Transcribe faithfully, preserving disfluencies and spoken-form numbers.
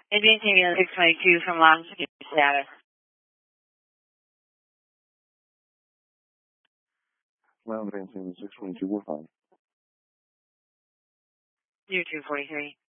Advancing six twenty-two from longitude status. Well, advancing six twenty-two, we're fine. Zero two forty-three.